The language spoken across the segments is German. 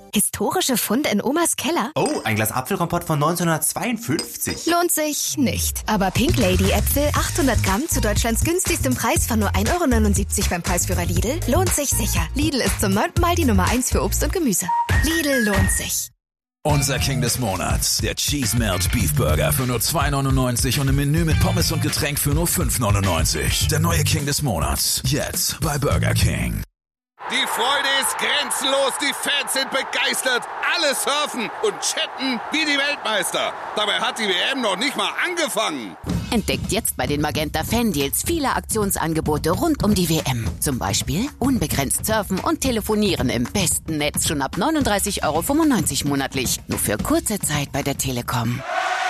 Historische Funde in Omas Keller? Oh, ein Glas Apfelkompott von 1952. Lohnt sich nicht. Aber Pink Lady Äpfel, 800 Gramm zu Deutschlands günstigstem Preis von nur 1,79 € beim Preisführer Lidl, lohnt sich sicher. Lidl ist zum 9. Mal die Nummer 1 für Obst und Gemüse. Lidl lohnt sich. Unser King des Monats, der Cheese Melt Beef Burger für nur 2,99 € und im Menü mit Pommes und Getränk für nur 5,99 €. Der neue King des Monats, jetzt bei Burger King. Die Freude ist grenzenlos, die Fans sind begeistert, alle surfen und chatten wie die Weltmeister. Dabei hat die WM noch nicht mal angefangen. Entdeckt jetzt bei den Magenta Fan-Deals viele Aktionsangebote rund um die WM. Zum Beispiel unbegrenzt surfen und telefonieren im besten Netz schon ab 39,95 € monatlich. Nur für kurze Zeit bei der Telekom.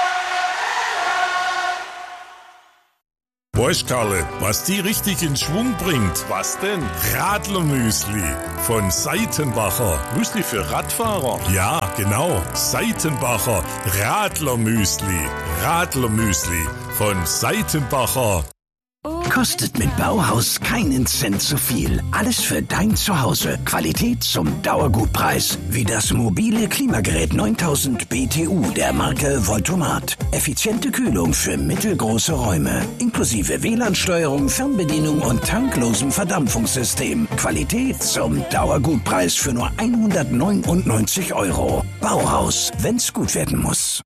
Weißt Karle, was die richtig in Schwung bringt? Was denn? Radlermüsli von Seitenbacher. Müsli für Radfahrer? Ja, genau. Seitenbacher Radlermüsli. Radlermüsli von Seitenbacher. Kostet mit Bauhaus keinen Cent zu viel. Alles für dein Zuhause. Qualität zum Dauergutpreis. Wie das mobile Klimagerät 9000 BTU der Marke Voltomat. Effiziente Kühlung für mittelgroße Räume. Inklusive WLAN-Steuerung, Fernbedienung und tanklosem Verdampfungssystem. Qualität zum Dauergutpreis für nur 199 €. Bauhaus, wenn's gut werden muss.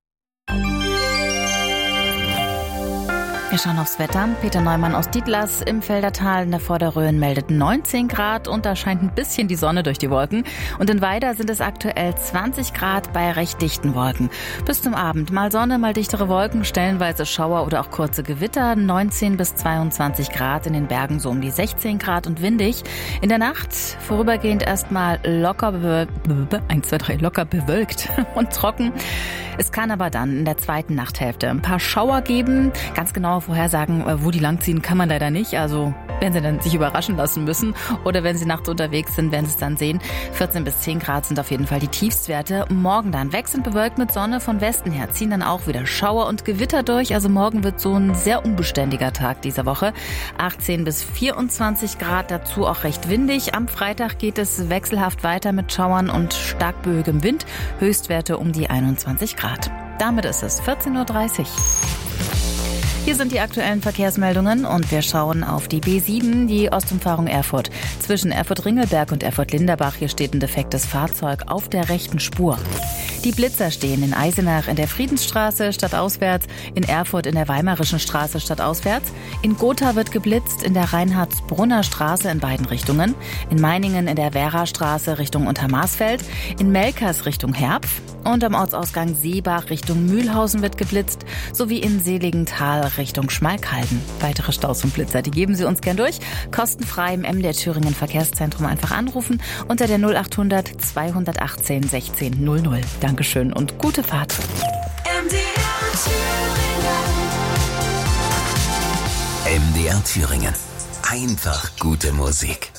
Wir schauen aufs Wetter. Peter Neumann aus Dietlas im Feldertal in der Vorderrhön meldet 19 Grad und da scheint ein bisschen die Sonne durch die Wolken. Und in Weida sind es aktuell 20 Grad bei recht dichten Wolken. Bis zum Abend mal Sonne, mal dichtere Wolken, stellenweise Schauer oder auch kurze Gewitter. 19 bis 22 Grad, in den Bergen so um die 16 Grad und windig. In der Nacht vorübergehend erstmal locker bewölkt und trocken. Es kann aber dann in der zweiten Nachthälfte ein paar Schauer geben. Ganz genaue Vorhersagen, wo die langziehen, kann man leider nicht. Also wenn Sie dann sich überraschen lassen müssen oder wenn Sie nachts unterwegs sind, werden Sie es dann sehen. 14 bis 10 Grad sind auf jeden Fall die Tiefstwerte. Morgen dann wechselnd bewölkt mit Sonne von Westen her. Ziehen dann auch wieder Schauer und Gewitter durch. Also morgen wird so ein sehr unbeständiger Tag dieser Woche. 18 bis 24 Grad, dazu auch recht windig. Am Freitag geht es wechselhaft weiter mit Schauern und stark böigem Wind. Höchstwerte um die 21 Grad. Damit ist es 14:30 Uhr. Hier sind die aktuellen Verkehrsmeldungen und wir schauen auf die B7, die Ostumfahrung Erfurt. Zwischen Erfurt-Ringelberg und Erfurt-Linderbach, hier steht ein defektes Fahrzeug auf der rechten Spur. Die Blitzer stehen in Eisenach in der Friedensstraße stadtauswärts, in Erfurt in der Weimarischen Straße stadtauswärts, in Gotha wird geblitzt in der Reinhardsbrunner Straße in beiden Richtungen, in Meiningen in der Werrastraße Richtung Untermarsfeld, in Melkers Richtung Herpf und am Ortsausgang Seebach Richtung Mühlhausen wird geblitzt, sowie in Seligenthal Richtung Schmalkalden. Weitere Staus und Blitzer, die geben Sie uns gern durch. Kostenfrei im MDR Thüringen Verkehrszentrum einfach anrufen unter der 0800 218 16 00. Dankeschön und gute Fahrt. MDR Thüringen. Einfach gute Musik.